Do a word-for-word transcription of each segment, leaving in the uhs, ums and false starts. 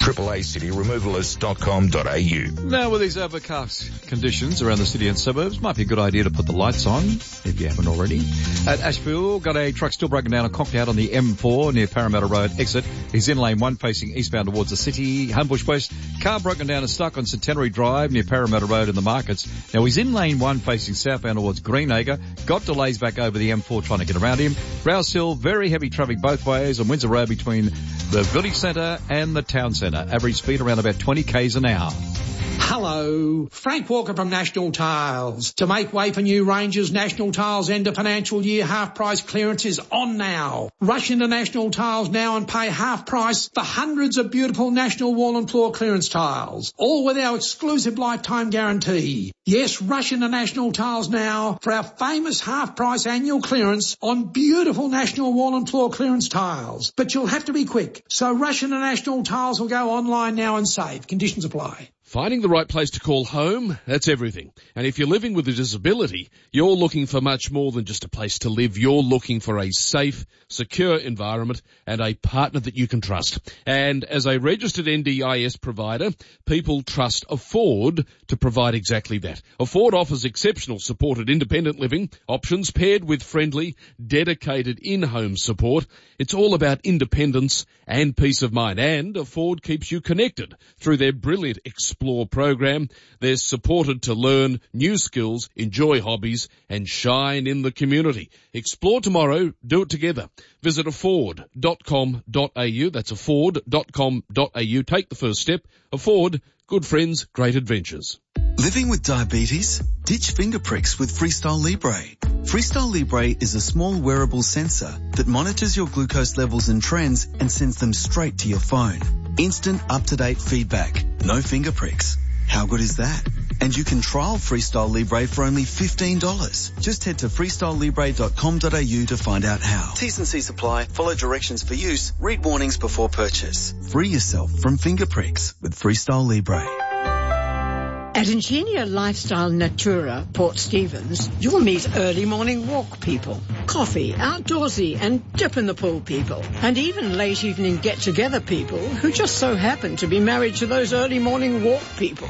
triple A city removalist dot com dot a u. Now, with these overcast conditions around the city and suburbs, might be a good idea to put the lights on, if you haven't already. At Ashfield, got a truck still broken down and conked out on the M four near Parramatta Road exit. He's in lane one facing eastbound towards the city. Homebush West, car broken down and stuck on Centenary Drive near Parramatta Road in the markets. Now, he's in lane one facing southbound towards Greenacre. Got delays back over the M four trying to get around him. Rouse Hill, very heavy traffic both ways on Windsor Road between the village centre and the town centre. Average speed around about twenty kays an hour. Hello, Frank Walker from National Tiles. To make way for new ranges, National Tiles end of financial year half price clearance is on now. Rush into National Tiles now and pay half price for hundreds of beautiful National wall and floor clearance tiles, all with our exclusive lifetime guarantee. Yes, rush into National Tiles now for our famous half price annual clearance on beautiful National wall and floor clearance tiles. But you'll have to be quick, so rush into National Tiles or go online now and save. Conditions apply. Finding the right place to call home, that's everything. And if you're living with a disability, you're looking for much more than just a place to live. You're looking for a safe, secure environment and a partner that you can trust. And as a registered N D I S provider, people trust Afford to provide exactly that. Afford offers exceptional supported independent living options paired with friendly, dedicated in-home support. It's all about independence and peace of mind. And Afford keeps you connected through their brilliant Explore program. They're supported to learn new skills, enjoy hobbies, and shine in the community. Explore tomorrow. Do it together. Visit afford dot com dot a u. That's afford dot com dot a u. Take the first step. Afford. Good friends, great adventures. Living with diabetes? Ditch finger pricks with Freestyle Libre. Freestyle Libre is a small wearable sensor that monitors your glucose levels and trends and sends them straight to your phone. Instant, up-to-date feedback. No finger pricks. How good is that? And you can trial Freestyle Libre for only fifteen dollars. Just head to freestyle libre dot com dot a u to find out how. T's and C's apply. Follow directions for use. Read warnings before purchase. Free yourself from finger pricks with Freestyle Libre. At Ingenia Lifestyle Natura, Port Stephens, you'll meet early morning walk people, coffee, outdoorsy and dip in the pool people, and even late evening get-together people who just so happen to be married to those early morning walk people.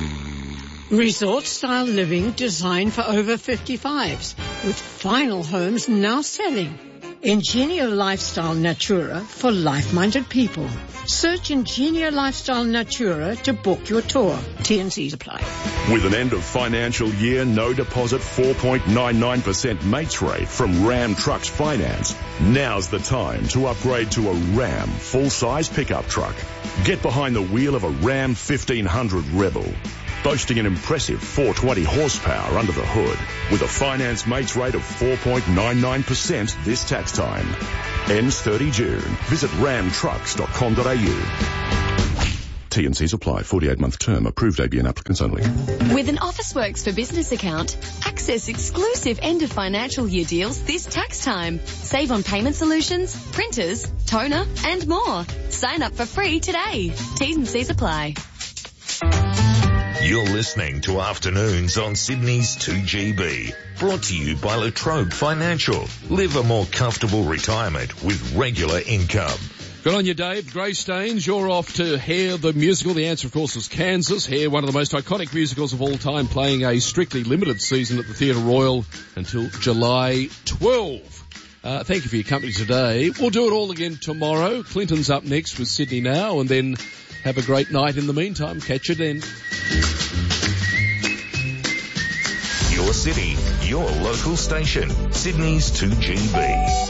Resort-style living designed for over fifty-fives, with final homes now selling. Ingenia Lifestyle Natura for life-minded people. Search Ingenia Lifestyle Natura to book your tour. T and C's apply. With an end of financial year, no deposit four point nine nine percent mates rate from Ram Trucks Finance, now's the time to upgrade to a Ram full-size pickup truck. Get behind the wheel of a Ram fifteen hundred Rebel, boasting an impressive four hundred twenty horsepower under the hood, with a finance mates rate of four point nine nine percent this tax time. Ends thirty June. Visit ram trucks dot com dot a u. T and C's apply. forty-eight month term. Approved A B N applicants only. With an Officeworks for Business account, access exclusive end of financial year deals this tax time. Save on payment solutions, printers, toner, and more. Sign up for free today. T's and C's apply. You're listening to Afternoons on Sydney's two G B. Brought to you by La Trobe Financial. Live a more comfortable retirement with regular income. Good on you, Dave. Grey Stains, you're off to Hair the Musical. The answer, of course, is Kansas. Hair, one of the most iconic musicals of all time, playing a strictly limited season at the Theatre Royal until July twelfth. Uh, thank you for your company today. We'll do it all again tomorrow. Clinton's up next with Sydney Now, and then have a great night in the meantime. Catch you then. Your city, your local station, Sydney's two G B.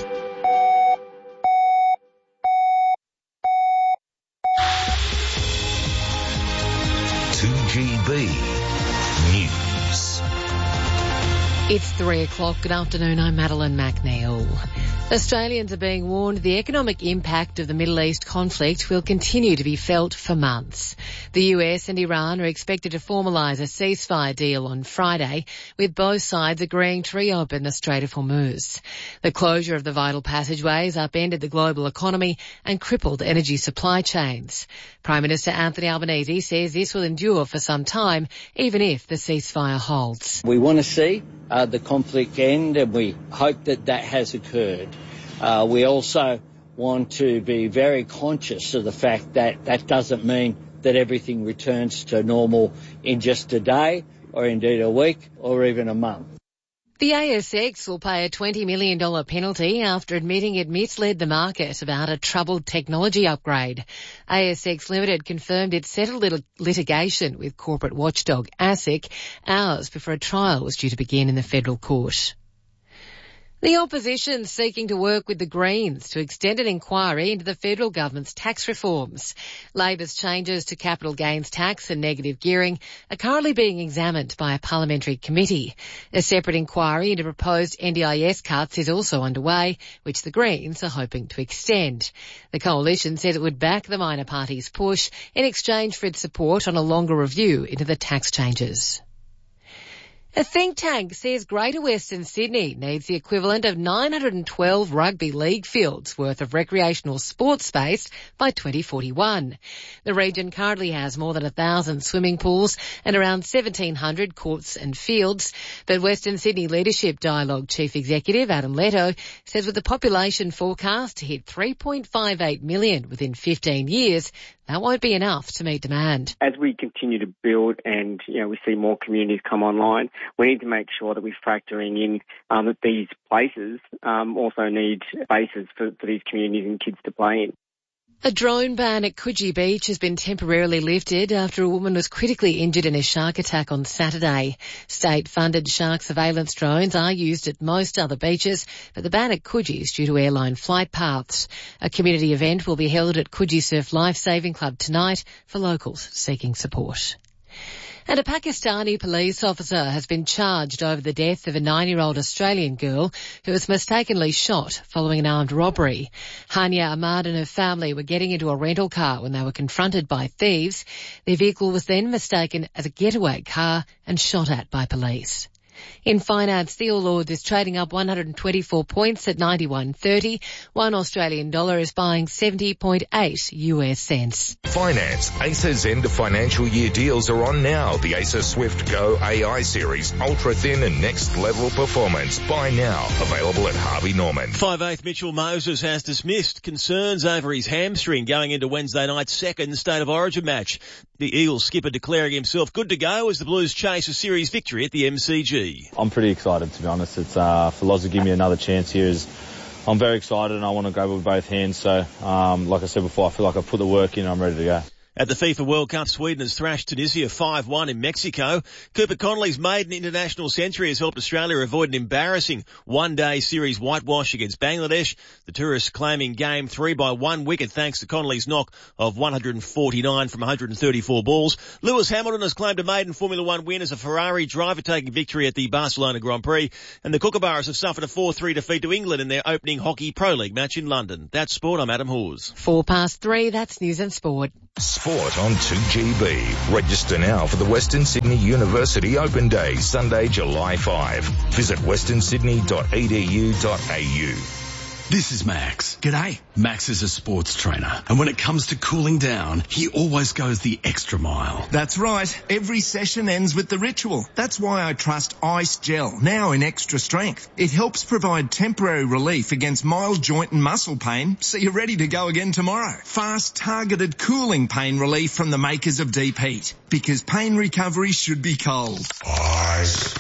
two G B News. It's three o'clock. Good afternoon. I'm Madeline McNeil. Australians are being warned the economic impact of the Middle East conflict will continue to be felt for months. The U S and Iran are expected to formalise a ceasefire deal on Friday, with both sides agreeing to reopen the Strait of Hormuz. The closure of the vital passageways upended the global economy and crippled energy supply chains. Prime Minister Anthony Albanese says this will endure for some time, even if the ceasefire holds. We want to see uh, the conflict end, and we hope that that has occurred. Uh, we also want to be very conscious of the fact that that doesn't mean that everything returns to normal in just a day or indeed a week or even a month. The A S X will pay a twenty million dollars penalty after admitting it misled the market about a troubled technology upgrade. A S X Limited confirmed it settled lit- litigation with corporate watchdog ASIC hours before a trial was due to begin in the federal court. The opposition seeking to work with the Greens to extend an inquiry into the federal government's tax reforms. Labor's changes to capital gains tax and negative gearing are currently being examined by a parliamentary committee. A separate inquiry into proposed N D I S cuts is also underway, which the Greens are hoping to extend. The coalition says it would back the minor party's push in exchange for its support on a longer review into the tax changes. A think tank says Greater Western Sydney needs the equivalent of nine hundred twelve rugby league fields worth of recreational sports space by twenty forty-one. The region currently has more than one thousand swimming pools and around seventeen hundred courts and fields, but Western Sydney Leadership Dialogue Chief Executive Adam Leto says with the population forecast to hit three point five eight million within fifteen years, that won't be enough to meet demand. As we continue to build and, you know, we see more communities come online, we need to make sure that we're factoring in um, that these places um, also need spaces for, for these communities and kids to play in. A drone ban at Coogee Beach has been temporarily lifted after a woman was critically injured in a shark attack on Saturday. State-funded shark surveillance drones are used at most other beaches, but the ban at Coogee is due to airline flight paths. A community event will be held at Coogee Surf Lifesaving Club tonight for locals seeking support. And a Pakistani police officer has been charged over the death of a nine-year-old Australian girl who was mistakenly shot following an armed robbery. Hania Ahmad and her family were getting into a rental car when they were confronted by thieves. Their vehicle was then mistaken as a getaway car and shot at by police. In finance, the All Ords is trading up one hundred twenty-four points at ninety-one thirty. One Australian dollar is buying seventy point eight U S cents. Finance. Acer's end of financial year deals are on now. The Acer Swift Go A I series, ultra thin and next level performance. Buy now. Available at Harvey Norman. five eighth Mitchell Moses has dismissed concerns over his hamstring going into Wednesday night's second State of Origin match. The Eagles skipper declaring himself good to go as the Blues chase a series victory at the M C G. I'm pretty excited, to be honest. It's uh, for Loz to give me another chance here. Is I'm very excited and I want to go with both hands. So, um, like I said before, I feel like I've put the work in and I'm ready to go. At the FIFA World Cup, Sweden has thrashed Tunisia five one in Mexico. Cooper Connolly's maiden international century has helped Australia avoid an embarrassing one-day series whitewash against Bangladesh. The tourists claiming game three by one wicket thanks to Connolly's knock of one hundred forty-nine from one hundred thirty-four balls. Lewis Hamilton has claimed a maiden Formula One win as a Ferrari driver taking victory at the Barcelona Grand Prix. And the Kookaburras have suffered a four three defeat to England in their opening Hockey Pro League match in London. That's sport. I'm Adam Hawes. Four past three, that's news and sport. Sport on two G B. Register now for the Western Sydney University Open Day, Sunday, July fifth. Visit western sydney dot e d u dot a u. This is Max. G'day. Max is a sports trainer, and when it comes to cooling down, he always goes the extra mile. That's right. Every session ends with the ritual. That's why I trust Ice Gel, now in extra strength. It helps provide temporary relief against mild joint and muscle pain, so you're ready to go again tomorrow. Fast, targeted cooling pain relief from the makers of Deep Heat. Because pain recovery should be cold. Ice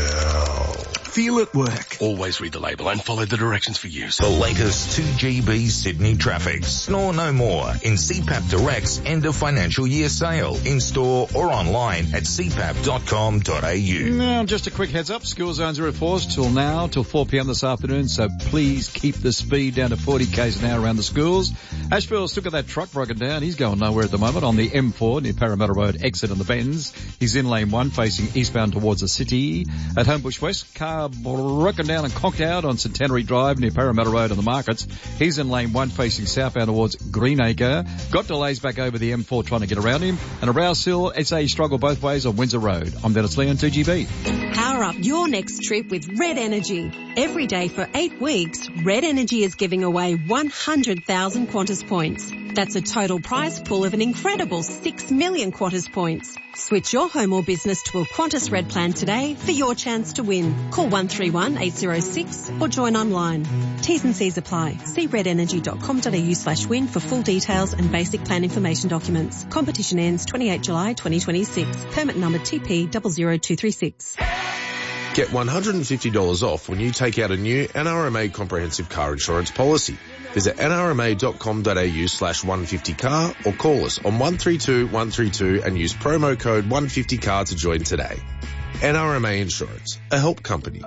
Gel. Feel it work. Always read the label and follow the directions for use. The latest two G B Sydney traffic. Snore no more in C PAP Direct's end of financial year sale. In store or online at c pap dot com dot a u. Now, just a quick heads up. School zones are enforced till now, till four p.m. this afternoon, so please keep the speed down to forty k's an hour around the schools. Ashfield's still got that truck broken down. He's going nowhere at the moment on the M four near Parramatta Road exit on the bends. He's in lane one facing eastbound towards the city. At Homebush West, car broken down and conked out on Centenary Drive near Parramatta Road on the markets. He's in lane one facing southbound towards Greenacre. Got delays back over the M four trying to get around him. And at Rouse Hill, S A struggle both ways on Windsor Road. I'm Dennis Lee on two G B. Power up your next trip with Red Energy. Every day for eight weeks, Red Energy is giving away one hundred thousand Qantas points. That's a total prize pool of an incredible six million Qantas points. Switch your home or business to a Qantas Red plan today for your chance to win. Call one three one eight zero six or join online. T's and C's apply. See red energy dot com dot a u slash win for full details and basic plan information documents. Competition ends twenty-eighth of July twenty twenty-six. Permit number T P zero zero two three six. Get one hundred fifty dollars off when you take out a new N R M A comprehensive car insurance policy. Visit N R M A dot com dot a u slash one fifty car or call us on one three two one three two and use promo code one fifty car to join today. N R M A Insurance, a help company.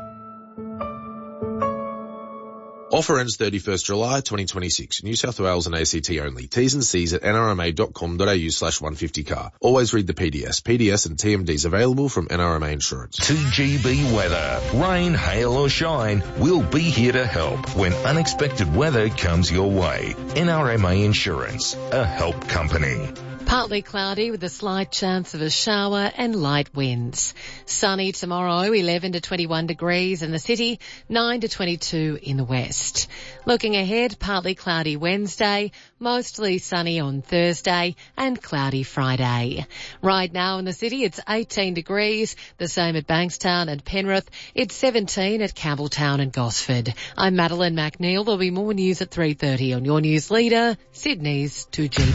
Offer ends thirty-first of July twenty twenty-six. New South Wales and A C T only. T's and C's at N R M A dot com dot a u slash one fifty car. Always read the P D S. P D S and T M Ds available from N R M A Insurance. two G B weather. Rain, hail or shine, we'll be here to help when unexpected weather comes your way. N R M A Insurance, a help company. Partly cloudy with a slight chance of a shower and light winds. Sunny tomorrow, eleven to twenty-one degrees in the city, nine to twenty-two in the west. Looking ahead, partly cloudy Wednesday, mostly sunny on Thursday and cloudy Friday. Right now in the city, it's eighteen degrees, the same at Bankstown and Penrith. It's seventeen at Campbelltown and Gosford. I'm Madeline McNeil. There'll be more news at three thirty on your news leader, Sydney's two G.